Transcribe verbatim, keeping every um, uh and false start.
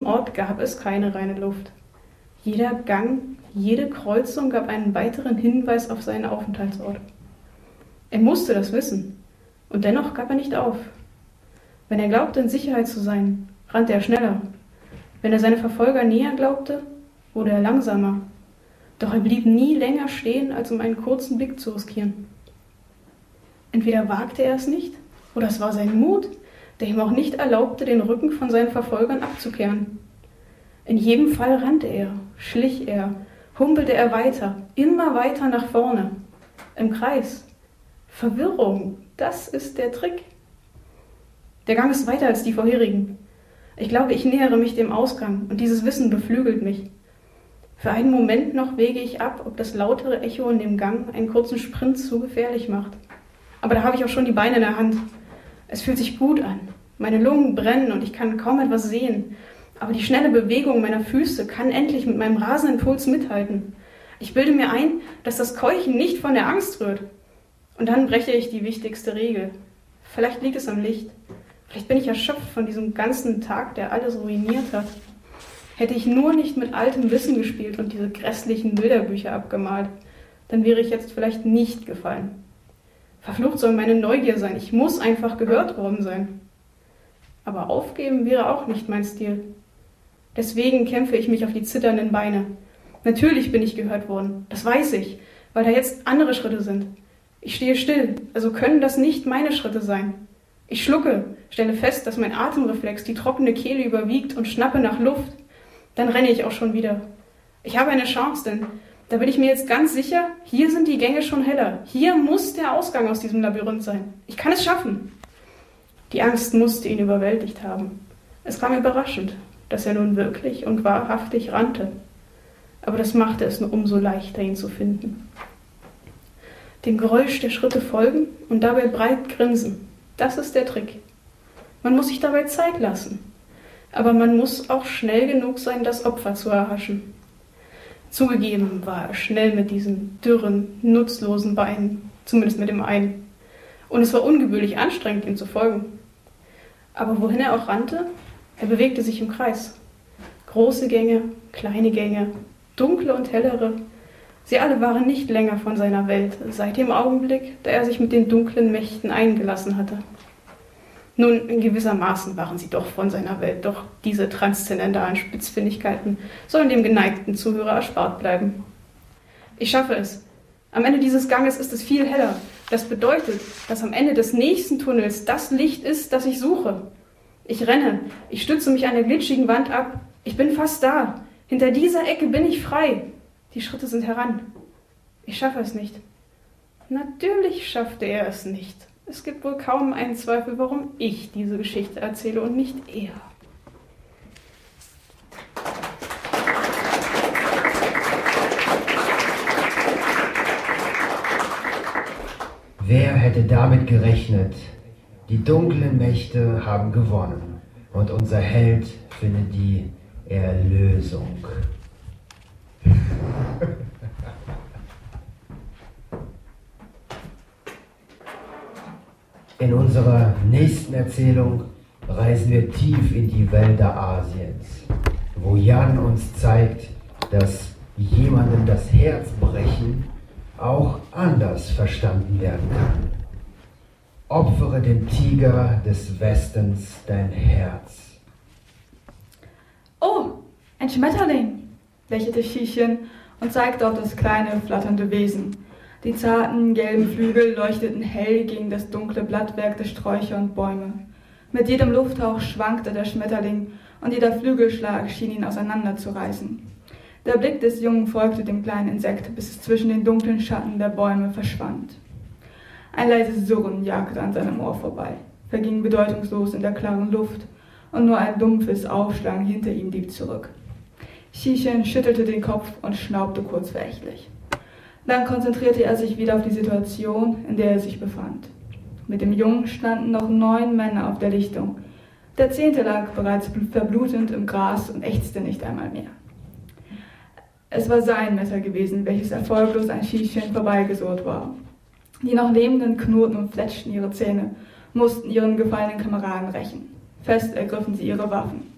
Ort gab es keine reine Luft. Jeder Gang, jede Kreuzung gab einen weiteren Hinweis auf seinen Aufenthaltsort. Er musste das wissen, und dennoch gab er nicht auf. Wenn er glaubte, in Sicherheit zu sein, rannte er schneller. Wenn er seine Verfolger näher glaubte, wurde er langsamer. Doch er blieb nie länger stehen, als um einen kurzen Blick zu riskieren. Entweder wagte er es nicht, oder es war sein Mut, der ihm auch nicht erlaubte, den Rücken von seinen Verfolgern abzukehren. In jedem Fall rannte er, schlich er, humpelte er weiter, immer weiter nach vorne, im Kreis. Verwirrung, das ist der Trick. Der Gang ist weiter als die vorherigen. Ich glaube, ich nähere mich dem Ausgang, und dieses Wissen beflügelt mich. Für einen Moment noch wäge ich ab, ob das lautere Echo in dem Gang einen kurzen Sprint zu gefährlich macht. Aber da habe ich auch schon die Beine in der Hand. Es fühlt sich gut an. Meine Lungen brennen und ich kann kaum etwas sehen. Aber die schnelle Bewegung meiner Füße kann endlich mit meinem rasenden Puls mithalten. Ich bilde mir ein, dass das Keuchen nicht von der Angst rührt. Und dann breche ich die wichtigste Regel. Vielleicht liegt es am Licht. Vielleicht bin ich erschöpft von diesem ganzen Tag, der alles ruiniert hat. Hätte ich nur nicht mit altem Wissen gespielt und diese grässlichen Bilderbücher abgemalt, dann wäre ich jetzt vielleicht nicht gefallen. Verflucht soll meine Neugier sein. Ich muss einfach gehört worden sein. Aber aufgeben wäre auch nicht mein Stil. Deswegen kämpfe ich mich auf die zitternden Beine. Natürlich bin ich gehört worden. Das weiß ich, weil da jetzt andere Schritte sind. Ich stehe still, also können das nicht meine Schritte sein. Ich schlucke, stelle fest, dass mein Atemreflex die trockene Kehle überwiegt und schnappe nach Luft. Dann renne ich auch schon wieder. Ich habe eine Chance, denn da bin ich mir jetzt ganz sicher, hier sind die Gänge schon heller. Hier muss der Ausgang aus diesem Labyrinth sein. Ich kann es schaffen. Die Angst musste ihn überwältigt haben. Es kam überraschend, dass er nun wirklich und wahrhaftig rannte. Aber das machte es nur umso leichter, ihn zu finden. Dem Geräusch der Schritte folgen und dabei breit grinsen. Das ist der Trick. Man muss sich dabei Zeit lassen. Aber man muss auch schnell genug sein, das Opfer zu erhaschen. Zugegeben war er schnell mit diesen dürren, nutzlosen Beinen, zumindest mit dem einen. Und es war ungebührlich anstrengend, ihm zu folgen. Aber wohin er auch rannte, er bewegte sich im Kreis. Große Gänge, kleine Gänge, dunkle und hellere, sie alle waren nicht länger von seiner Welt, seit dem Augenblick, da er sich mit den dunklen Mächten eingelassen hatte. Nun, in gewissermaßen waren sie doch von seiner Welt, doch diese transzendentalen Spitzfindigkeiten sollen dem geneigten Zuhörer erspart bleiben. Ich schaffe es. Am Ende dieses Ganges ist es viel heller. Das bedeutet, dass am Ende des nächsten Tunnels das Licht ist, das ich suche. Ich renne, ich stütze mich an der glitschigen Wand ab. Ich bin fast da. Hinter dieser Ecke bin ich frei. Die Schritte sind heran. Ich schaffe es nicht. Natürlich schaffte er es nicht. Es gibt wohl kaum einen Zweifel, warum ich diese Geschichte erzähle und nicht er. Wer hätte damit gerechnet? Die dunklen Mächte haben gewonnen und unser Held findet die Erlösung. In unserer nächsten Erzählung reisen wir tief in die Wälder Asiens, wo Jan uns zeigt, dass jemandem das Herz brechen auch anders verstanden werden kann. Opfere dem Tiger des Westens dein Herz. Oh, ein Schmetterling, lächelte Xischen und zeigte auf das kleine, flatternde Wesen. Die zarten, gelben Flügel leuchteten hell gegen das dunkle Blattwerk der Sträucher und Bäume. Mit jedem Lufthauch schwankte der Schmetterling und jeder Flügelschlag schien ihn auseinanderzureißen. Der Blick des Jungen folgte dem kleinen Insekt, bis es zwischen den dunklen Schatten der Bäume verschwand. Ein leises Surren jagte an seinem Ohr vorbei, verging bedeutungslos in der klaren Luft, und nur ein dumpfes Aufschlagen hinter ihm blieb zurück. Xischen schüttelte den Kopf und schnaubte kurz verächtlich. Dann konzentrierte er sich wieder auf die Situation, in der er sich befand. Mit dem Jungen standen noch neun Männer auf der Lichtung. Der zehnte lag bereits verblutend im Gras und ächzte nicht einmal mehr. Es war sein Messer gewesen, welches erfolglos an Xischen vorbeigesurrt war. Die noch lebenden knurrten und fletschten ihre Zähne, mussten ihren gefallenen Kameraden rächen. Fest ergriffen sie ihre Waffen.